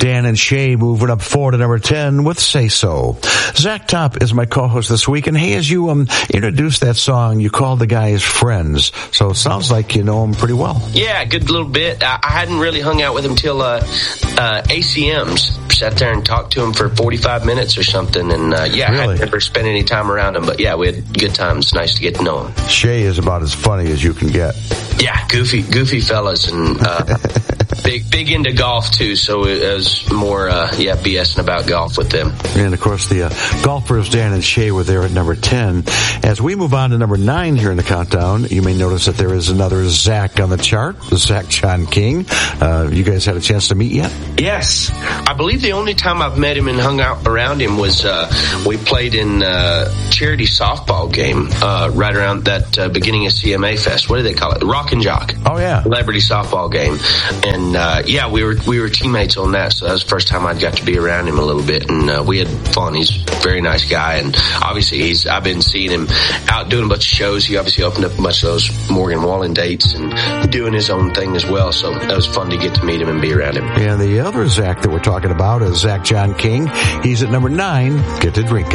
Dan and Shay moving up 4 to number 10 with Say So. Zach Top is my co-host this week, and hey, as you introduced that song, you called the guys friends, so it sounds like you know them pretty well. Yeah, good little bit. I hadn't really hung out with him till ACMs. Sat there and talked to him for 45 minutes or something, and really? I hadn't ever spent any time around him, but yeah, we had good times. Nice to get to know him. Shay is about as funny as you can get. Yeah, goofy fellas, and big into golf too, so it was more BSing about golf with them. And of course the golfers Dan and Shay were there at number 10. As we move on to number 9 here in the countdown, you may notice that there is another Zach on the chart, Zach John King. You guys had a chance to meet yet? Yes, I believe the only time I've met him and hung out around him was we played in charity softball game right around that beginning of CMA Fest. What do they call it? Rock and Jock. Oh yeah, celebrity softball game. And we were teammates on that, so that was the first time I got to be around him a little bit, and we had fun. He's a very nice guy, and obviously I've been seeing him out doing a bunch of shows. He obviously opened up a bunch of those Morgan Wallen dates and doing his own thing as well, so that was fun to get to meet him and be around him. And the other Zach that we're talking about is Zach John King. He's at number 9. Get to drink.